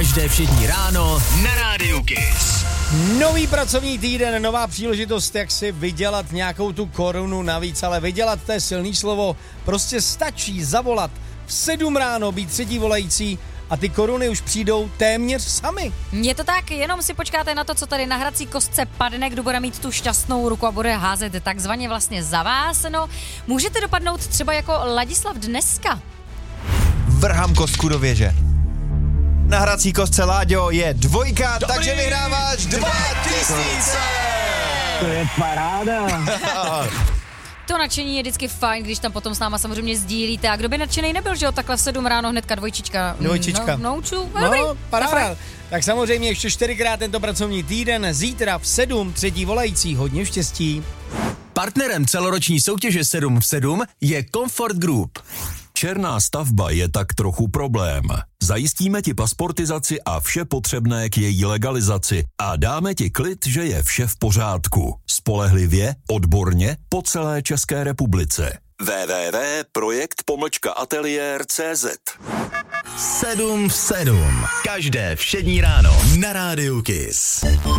Každé všední ráno na Rádiu Kiss. Nový pracovní týden, nová příležitost, jak si vydělat nějakou tu korunu navíc, ale vydělat, to je silný slovo, prostě stačí zavolat v 7 ráno, být třetí volající a ty koruny už přijdou téměř sami. Je to tak, jenom si počkáte na to, co tady na hrací kostce padne, kdo bude mít tu šťastnou ruku a bude házet takzvaně vlastně za vás. No, můžete dopadnout třeba jako Ladislav dneska. Vrhám kostku do věže. Na hrací kostce, Láďo, je 2, takže vyhráváš 2000! To je paráda. To nadšení je vždycky fajn, když tam potom s náma samozřejmě sdílíte. A kdo by nadšený nebyl, že jo, takhle v 7 ráno hnedka dvojčička. No, paráda. Tak samozřejmě ještě 4krát tento pracovní týden, zítra v 7, třetí volající, hodně štěstí. Partnerem celoroční soutěže 7 v 7 je Comfort Group. Černá stavba je tak trochu problém. Zajistíme ti pasportizaci a vše potřebné k její legalizaci a dáme ti klid, že je vše v pořádku. Spolehlivě, odborně, po celé České republice. www.projekt-ateliér.cz 7 v 7. Každé všední ráno na Rádiu Kiss.